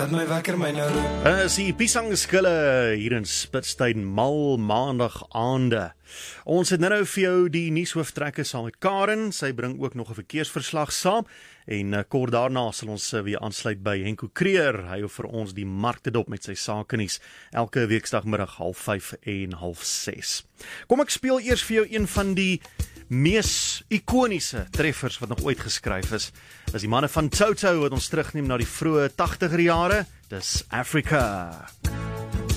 dat my wekker my nou roep. Is die piesangskille hier in Spitstein mal maandag aande. Ons het nou vir jou die nuushooftrekke saam met Karen. Sy bring ook nog 'n verkeersverslag saam. En kort daarna sal ons weer aansluit by Henko Kreer. Hy hou vir ons die markte dop met sy sakenuus elke weekdagmiddag 5:30 en 5:30. Kom ek speel eers vir jou een van die mees ikoniese treffers wat nog ooit geskryf is. Dis die manne van Toto wat ons terugneem na die vroeë 80er jare. Dis Africa.